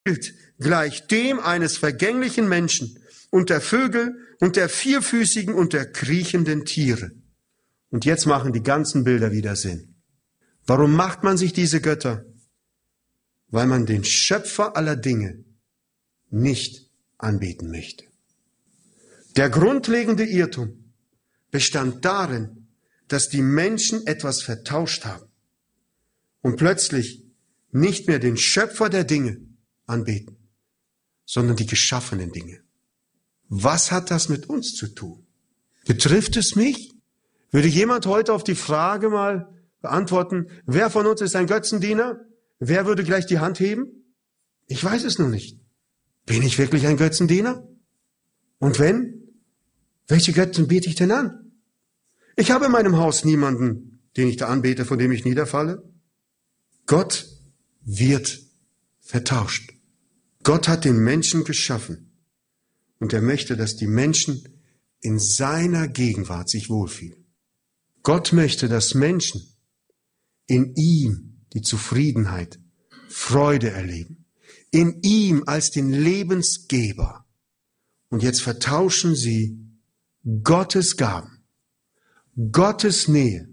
Bild gleich dem eines vergänglichen Menschen und der Vögel und der vierfüßigen und der kriechenden Tiere. Und jetzt machen die ganzen Bilder wieder Sinn. Warum macht man sich diese Götter? Weil man den Schöpfer aller Dinge nicht anbeten möchte. Der grundlegende Irrtum bestand darin, dass die Menschen etwas vertauscht haben und plötzlich nicht mehr den Schöpfer der Dinge anbeten, sondern die geschaffenen Dinge. Was hat das mit uns zu tun? Betrifft es mich? Würde jemand heute auf die Frage mal beantworten, wer von uns ist ein Götzendiener? Wer würde gleich die Hand heben? Ich weiß es noch nicht. Bin ich wirklich ein Götzendiener? Und wenn? Welche Götzen bete ich denn an? Ich habe in meinem Haus niemanden, den ich da anbete, von dem ich niederfalle. Gott wird vertauscht. Gott hat den Menschen geschaffen und er möchte, dass die Menschen in seiner Gegenwart sich wohlfühlen. Gott möchte, dass Menschen in ihm die Zufriedenheit, Freude erleben, in ihm als den Lebensgeber. Und jetzt vertauschen sie Gottes Gaben, Gottes Nähe,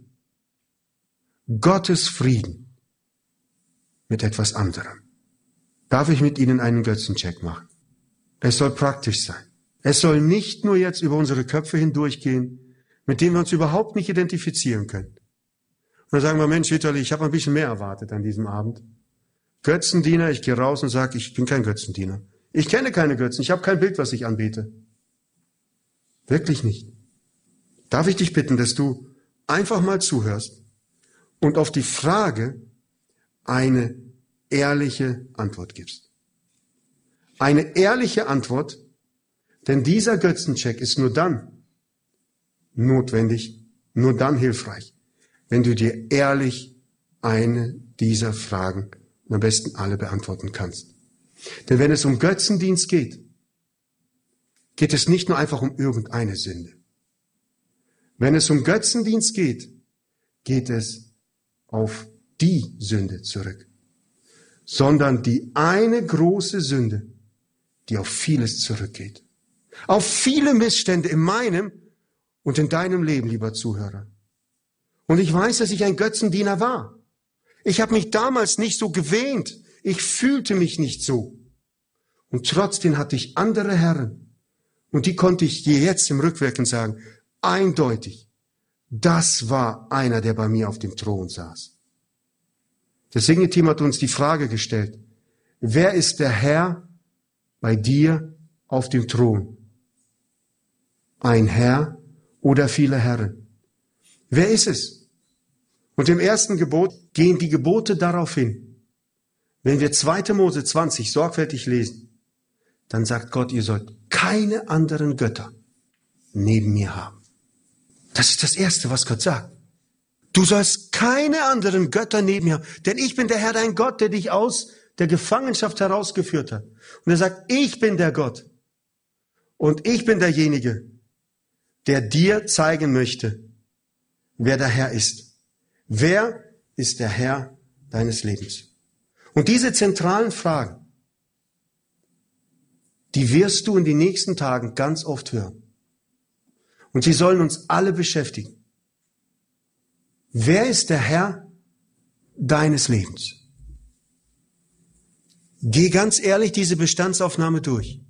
Gottes Frieden mit etwas anderem. Darf ich mit Ihnen einen Götzencheck machen? Es soll praktisch sein. Es soll nicht nur jetzt über unsere Köpfe hindurchgehen, mit denen wir uns überhaupt nicht identifizieren können. Und dann sagen wir, Mensch, Vitali, ich habe ein bisschen mehr erwartet an diesem Abend. Götzendiener, ich gehe raus und sage, ich bin kein Götzendiener. Ich kenne keine Götzen, ich habe kein Bild, was ich anbete. Wirklich nicht. Darf ich dich bitten, dass du einfach mal zuhörst und auf die Frage eine ehrliche Antwort gibst. Eine ehrliche Antwort, denn dieser Götzencheck ist nur dann notwendig, nur dann hilfreich, wenn du dir ehrlich eine dieser Fragen und am besten alle beantworten kannst. Denn wenn es um Götzendienst geht, geht es nicht nur einfach um irgendeine Sünde. Wenn es um Götzendienst geht, geht es auf die Sünde zurück, sondern die eine große Sünde, die auf vieles zurückgeht. Auf viele Missstände in meinem und in deinem Leben, lieber Zuhörer. Und ich weiß, dass ich ein Götzendiener war. Ich habe mich damals nicht so gewähnt. Ich fühlte mich nicht so. Und trotzdem hatte ich andere Herren. Und die konnte ich dir jetzt im Rückwirken sagen, eindeutig, das war einer, der bei mir auf dem Thron saß. Das Singeteam hat uns die Frage gestellt, wer ist der Herr bei dir auf dem Thron? Ein Herr oder viele Herren? Wer ist es? Und im ersten Gebot gehen die Gebote darauf hin. Wenn wir 2. Mose 20 sorgfältig lesen, dann sagt Gott, ihr sollt keine anderen Götter neben mir haben. Das ist das Erste, was Gott sagt. Du sollst keine anderen Götter neben mir haben, denn ich bin der Herr, dein Gott, der dich aus der Gefangenschaft herausgeführt hat. Und er sagt, ich bin der Gott und ich bin derjenige, der dir zeigen möchte, wer der Herr ist. Wer ist der Herr deines Lebens? Und diese zentralen Fragen, die wirst du in den nächsten Tagen ganz oft hören. Und sie sollen uns alle beschäftigen. Wer ist der Herr deines Lebens? Geh ganz ehrlich diese Bestandsaufnahme durch.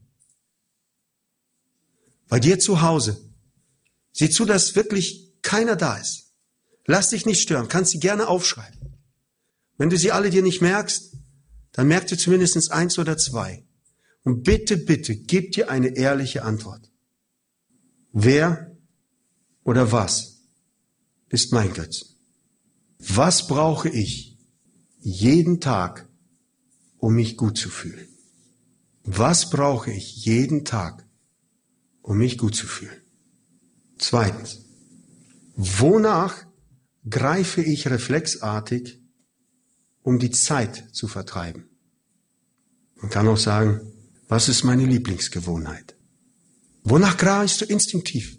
Bei dir zu Hause. Sieh zu, dass wirklich keiner da ist. Lass dich nicht stören, kannst sie gerne aufschreiben. Wenn du sie alle dir nicht merkst, dann merk dir zumindest 1 oder 2. Und bitte, bitte, gib dir eine ehrliche Antwort. Wer oder was ist mein Götzen? Was brauche ich jeden Tag, um mich gut zu fühlen? Was brauche ich jeden Tag, um mich gut zu fühlen? 2. Wonach greife ich reflexartig, um die Zeit zu vertreiben? Man kann auch sagen, was ist meine Lieblingsgewohnheit? Wonach greifst du instinktiv?